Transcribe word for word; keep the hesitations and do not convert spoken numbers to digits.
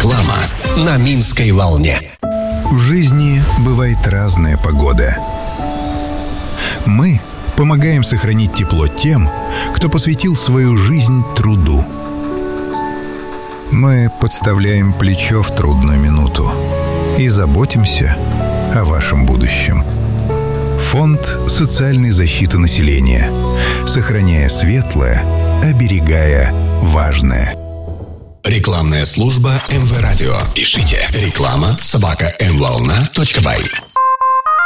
Реклама на Минской волне. В жизни бывает разная погода. Мы помогаем сохранить тепло тем, кто посвятил свою жизнь труду. Мы подставляем плечо в трудную минуту и заботимся о вашем будущем. Фонд социальной защиты населения. Сохраняя светлое, оберегая важное. Рекламная служба эм вэ Радио. Пишите реклама собака эм волна точка бай.